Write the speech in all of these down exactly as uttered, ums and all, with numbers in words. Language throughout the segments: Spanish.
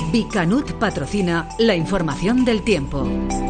Bicanut patrocina la información del tiempo.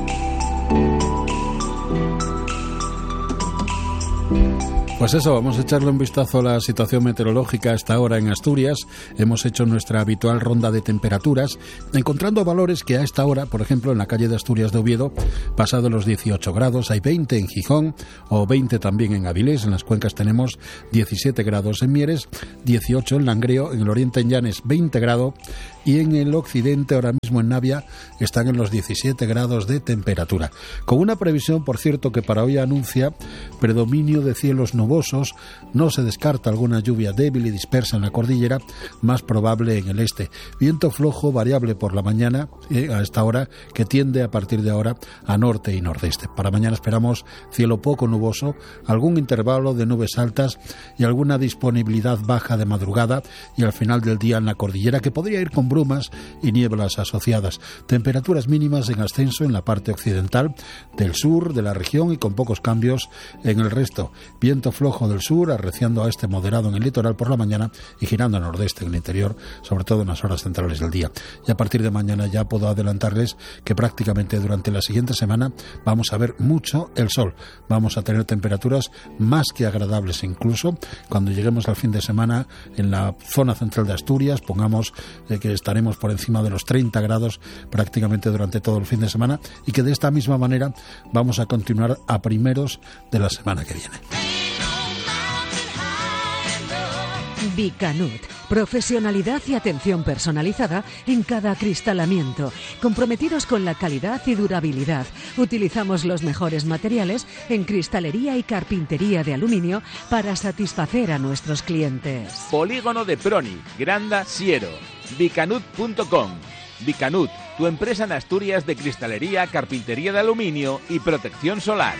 Pues eso, vamos a echarle un vistazo a la situación meteorológica a esta hora en Asturias. Hemos hecho nuestra habitual ronda de temperaturas, encontrando valores que a esta hora, por ejemplo, en la calle de Asturias de Oviedo, pasado los dieciocho grados, hay veinte en Gijón o veinte también en Avilés. En las cuencas tenemos diecisiete grados en Mieres, dieciocho en Langreo, en el oriente en Llanes veinte grados y en el occidente, ahora mismo en Navia, están en los diecisiete grados de temperatura. Con una previsión, por cierto, que para hoy anuncia predominio de cielos nubosos, no se descarta alguna lluvia débil y dispersa en la cordillera, más probable en el este. Viento flojo variable por la mañana, eh, a esta hora, que tiende a partir de ahora a norte y nordeste. Para mañana esperamos cielo poco nuboso, algún intervalo de nubes altas y alguna disponibilidad baja de madrugada y al final del día en la cordillera, que podría ir con brumas y nieblas asociadas. Temperaturas mínimas en ascenso en la parte occidental del sur de la región y con pocos cambios en el resto. Viento flojo del sur, arreciando a este moderado en el litoral por la mañana y girando a nordeste en el interior, sobre todo en las horas centrales del día. Y a partir de mañana ya puedo adelantarles que prácticamente durante la siguiente semana vamos a ver mucho el sol. Vamos a tener temperaturas más que agradables, incluso cuando lleguemos al fin de semana en la zona central de Asturias, pongamos eh, que estaremos por encima de los treinta grados prácticamente durante todo el fin de semana, y que de esta misma manera vamos a continuar a primeros de la semana que viene. Bicanut, profesionalidad y atención personalizada en cada acristalamiento, comprometidos con la calidad y durabilidad. Utilizamos los mejores materiales en cristalería y carpintería de aluminio para satisfacer a nuestros clientes. Polígono de Proni, Granda, Siero. Bicanut punto com. Bicanut, tu empresa en Asturias de cristalería, carpintería de aluminio y protección solar.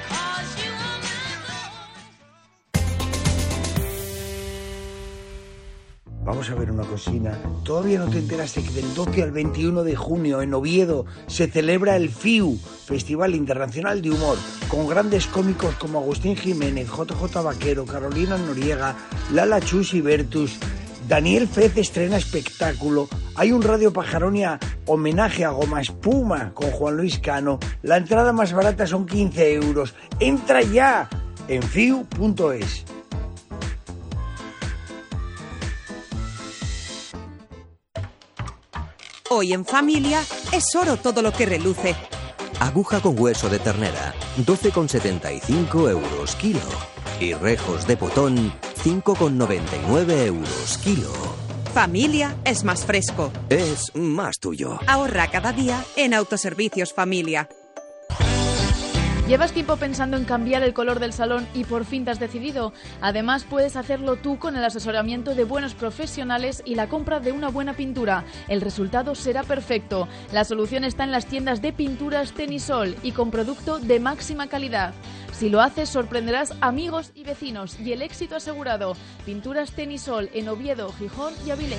Vamos a ver una cocina. ¿Todavía no te enteraste que del doce al veintiuno de junio en Oviedo se celebra el F I U, Festival Internacional de Humor, con grandes cómicos como Agustín Jiménez, J J Vaquero, Carolina Noriega, Lala Chus y Bertus? Daniel Fez estrena espectáculo. Hay un Radio Pajaronia homenaje a Goma Espuma con Juan Luis Cano. La entrada más barata son quince euros. ¡Entra ya! En fiu punto es. Hoy en familia es oro todo lo que reluce. Aguja con hueso de ternera, doce con setenta y cinco euros kilo. Y rejos de potón, cinco con noventa y nueve euros kilo. Familia es más fresco. Es más tuyo. Ahorra cada día en Autoservicios Familia. ¿Llevas tiempo pensando en cambiar el color del salón y por fin te has decidido? Además, puedes hacerlo tú con el asesoramiento de buenos profesionales y la compra de una buena pintura. El resultado será perfecto. La solución está en las tiendas de pinturas Tenisol y con producto de máxima calidad. Si lo haces, sorprenderás amigos y vecinos y el éxito asegurado. Pinturas Tenisol en Oviedo, Gijón y Avilés.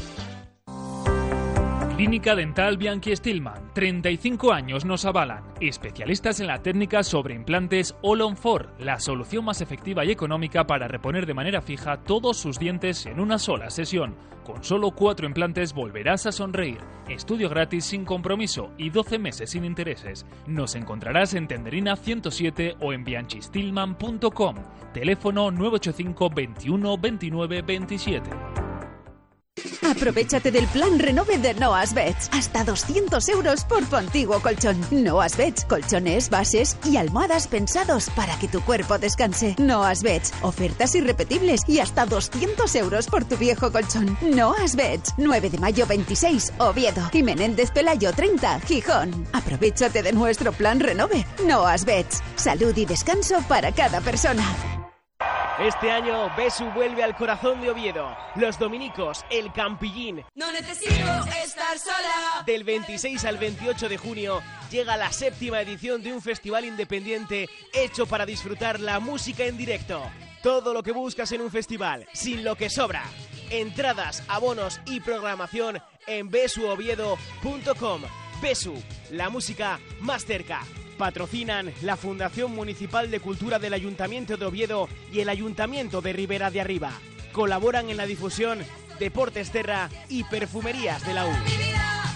Clínica Dental Bianchi Stillman, treinta y cinco años nos avalan. Especialistas en la técnica sobre implantes All on four, la solución más efectiva y económica para reponer de manera fija todos sus dientes en una sola sesión. Con solo cuatro implantes volverás a sonreír. Estudio gratis sin compromiso y doce meses sin intereses. Nos encontrarás en Tenderina ciento siete o en bianchi stillman punto com. Teléfono nueve ocho cinco, veintiuno, veintinueve, veintisiete. Aprovéchate del plan Renove de Noas Beds. Hasta doscientos euros por tu antiguo colchón. Noas Beds, colchones, bases y almohadas pensados para que tu cuerpo descanse. Noas Beds, ofertas irrepetibles y hasta doscientos euros por tu viejo colchón. Noas Beds, nueve de mayo veintiséis, Oviedo. Y Menéndez Pelayo treinta, Gijón. Aprovéchate de nuestro plan Renove. Noas Beds, salud y descanso para cada persona. Este año, Besu vuelve al corazón de Oviedo. Los dominicos, el Campillín. No necesito estar sola. Del veintiséis al veintiocho de junio llega la séptima edición de un festival independiente hecho para disfrutar la música en directo. Todo lo que buscas en un festival, sin lo que sobra. Entradas, abonos y programación en besu oviedo punto com. Besu, la música más cerca. Patrocinan la Fundación Municipal de Cultura del Ayuntamiento de Oviedo y el Ayuntamiento de Ribera de Arriba. Colaboran en la difusión Deportes Terra y Perfumerías de la U.